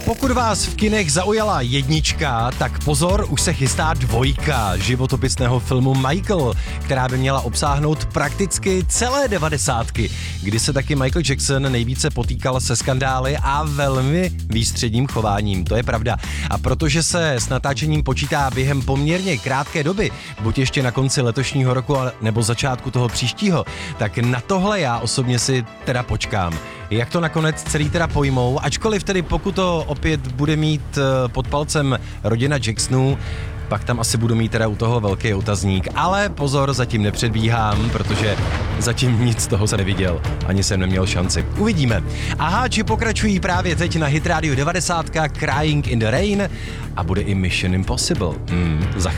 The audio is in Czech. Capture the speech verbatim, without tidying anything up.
pokud vás v kinech zaujala jednička, tak pozor, už se chystá dvojka životopisného filmu Michael, která by měla obsáhnout prakticky celé devadesátky, kdy se taky Michael Jackson nejvíce potýkal se skandály a velmi výstředním chováním, to je pravda. A protože se s natáčením počítá během poměrně krátké doby, buď ještě na konci letošního roku nebo začátku toho příštího, tak na tohle já osobně si teda počkám. Jak to nakonec celý teda pojmou, ačkoliv tedy pokud to opět bude mít pod palcem rodina Jacksonů, pak tam asi budu mít teda u toho velký otazník. Ale pozor, zatím nepředbíhám, protože zatím nic z toho se neviděl. Ani jsem neměl šanci. Uvidíme. A háči pokračují právě teď na Hit Radio devadesát, Crying in the Rain a bude i Mission Impossible. Hmm, za chvíli.